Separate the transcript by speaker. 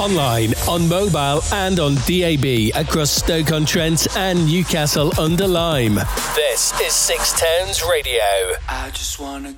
Speaker 1: online, on mobile and on DAB across Stoke-on-Trent and Newcastle under Lyme. This is Six Towns Radio.
Speaker 2: I just wanna